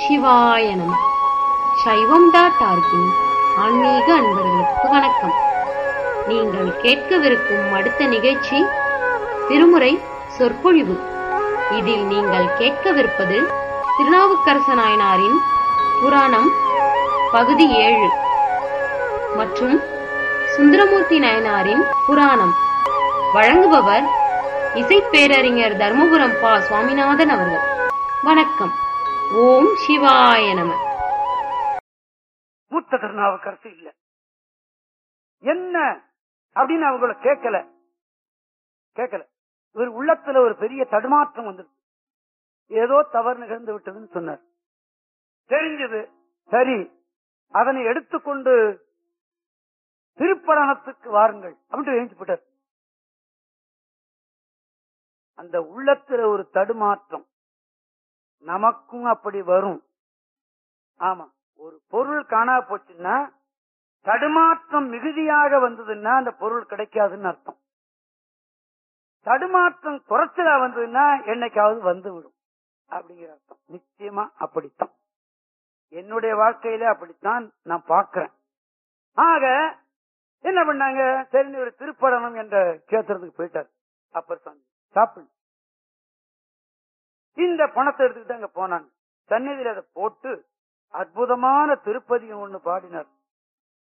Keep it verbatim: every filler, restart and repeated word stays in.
சிவாய நம. சைவம் டாட் ஆர்கின் ஆன்மீக அன்பர்களுக்கு வணக்கம். நீங்கள் கேட்கவிருக்கும் அடுத்த நிகழ்ச்சி திருமுறை சொற்பொழிவு. இதில் நீங்கள் கேட்கவிருப்பது திருநாவுக்கரசு நாயனாரின் புராணம் பகுதி ஏழு மற்றும் சுந்தரமூர்த்தி நாயனாரின் புராணம். வழங்குபவர் இசைப்பேரறிஞர் தர்மபுரம் பா சுவாமிநாதன் அவர்கள். வணக்கம். ஓம் சிவாய நம. மூத்த திருநாவுக்கரசு இல்ல என்ன அப்படின்னு அவங்கள கேட்கல கேட்கல இவர் உள்ளத்துல ஒரு பெரிய தடுமாற்றம் வந்துருக்கு. ஏதோ தவறு நிகழ்ந்து விட்டதுன்னு சொன்னார். தெரிஞ்சது. சரி, அதனை எடுத்துக்கொண்டு திருப்பரணத்துக்கு வாருங்கள் அப்படின்னு எழுந்து போட்டார். அந்த உள்ளத்துல ஒரு தடுமாற்றம் நமக்கும் அப்படி வரும். ஆமா, ஒரு பொருள் காணா போச்சுன்னா தடுமாற்றம் மிகுதியாக வந்ததுன்னா அந்த பொருள் கிடைக்காதுன்னு அர்த்தம். தடுமாற்றம் குறைச்சலா வந்ததுன்னா என்னைக்காவது வந்து விடும் அப்படிங்கிற அர்த்தம். நிச்சயமா அப்படித்தான் என்னுடைய வாழ்க்கையில அப்படித்தான் நான் பார்க்கிறேன். ஆக என்ன பண்ணாங்க, சரி ஒரு திருப்படனம் என்ற கேத்திரத்துக்கு போயிட்டார். அப்பர் சாமி சாப்பிடு இந்த பணத்தை எடுத்துக்கிட்டு அங்க போனாங்க. சன்னதியில அதை போட்டு அற்புதமான திருப்பதியும் ஒண்ணு பாடினார்.